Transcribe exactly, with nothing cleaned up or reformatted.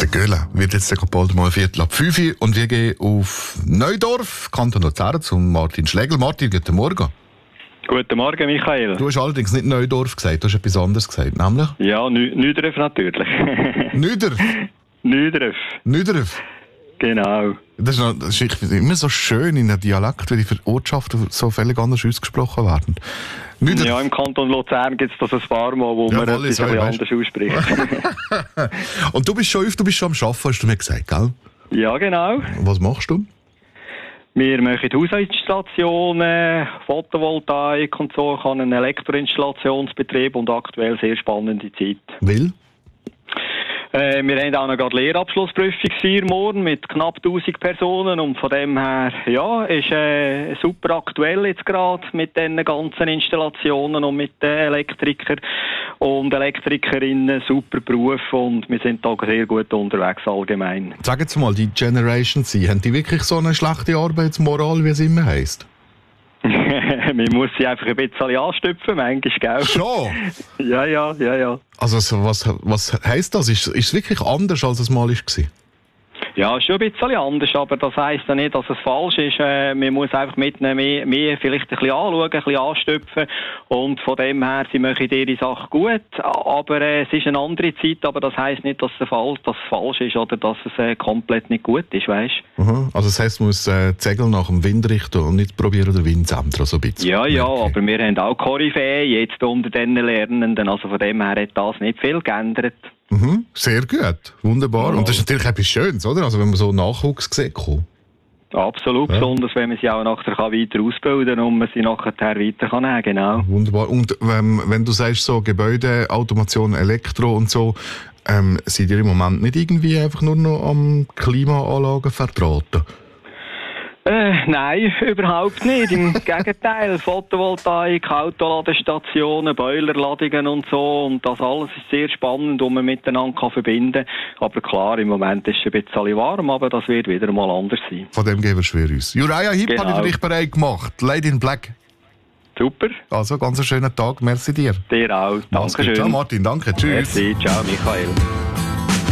Göhle wird jetzt bald mal Viertel ab fünf Uhr und wir gehen auf Neudorf, Kanton Luzern, zum Martin Schlegel. Martin, guten Morgen. Guten Morgen, Michael. Du hast allerdings nicht Neudorf gesagt, du hast etwas anderes gesagt, nämlich? Ja, Neudorf natürlich. Neudorf? Neudorf. Neudorf? Genau. Das ist, noch, das ist immer so schön in einem Dialekt, wie die Ortschaften so völlig anders ausgesprochen werden. Neudorf. Ja, im Kanton Luzern gibt es das ein paar Mal, wo ja, man etwas so, ein anders ausspricht. Und du bist schon oft, du bist schon am Arbeiten, hast du mir gesagt, gell? Ja, genau. Was machst du? Wir machen Hausinstallationen, Photovoltaik und so. Ich habe einen Elektroinstallationsbetrieb und aktuell sehr spannende Zeit. Will? Äh, wir haben auch noch gerade Lehrabschlussprüfungsfeier morgen mit knapp tausend Personen und von dem her, ja, ist äh, super aktuell jetzt gerade mit den ganzen Installationen und mit den Elektrikern und Elektrikerinnen, super Beruf und wir sind da sehr gut unterwegs allgemein. Sag jetzt mal, die Generation Z, haben die wirklich so eine schlechte Arbeitsmoral, wie es immer heisst? Man muss sie einfach ein bisschen anstüpfen, manchmal, gell? Schon? Ja, ja, ja, ja. Also was, was heisst das? Ist, ist es wirklich anders, als es mal war? Ja, schon ein bisschen anders, aber das heisst ja nicht, dass es falsch ist. Äh, man muss einfach mitnehmen, mehr, mehr vielleicht ein bisschen anschauen, ein bisschen anstüpfen und von dem her, sie machen ihre Sache gut, aber äh, es ist eine andere Zeit, aber das heisst nicht, dass es falsch, dass es falsch ist oder dass es äh, komplett nicht gut ist, weißt du? Mhm. Also das heisst, man muss äh, die Segel nach dem Wind richten und nicht probieren, den Wind zu ändern, so ein bisschen. Ja, ja, okay. Aber wir haben auch Koryphäen jetzt unter den Lernenden, also von dem her hat das nicht viel geändert. Mhm, sehr gut, wunderbar. Ja. Und das ist natürlich etwas Schönes, oder? Also wenn man so Nachwuchs sieht. Absolut, ja. Besonders wenn man sie auch nachher weiter ausbilden kann und man sie nachher weiter kann nehmen, genau. Wunderbar. Und ähm, wenn du sagst, so Gebäude, Automation, Elektro und so, ähm, seid ihr im Moment nicht irgendwie einfach nur noch am Klimaanlagen verdrahten? Äh, nein, überhaupt nicht. Im Gegenteil, Photovoltaik, Autoladestationen, Boilerladungen und so. Und das alles ist sehr spannend, um man miteinander verbinden kann. Aber klar, im Moment ist es ein bisschen warm, aber das wird wieder mal anders sein. Von dem geben wir schwer uns. Uriah Heep Genau. habe ich für dich bereit gemacht. Lady in Black. Super. Also, ganz einen schönen Tag. Merci dir. Dir auch. Dankeschön. Ciao Martin, danke. Tschüss. Merci. Ciao, Michael.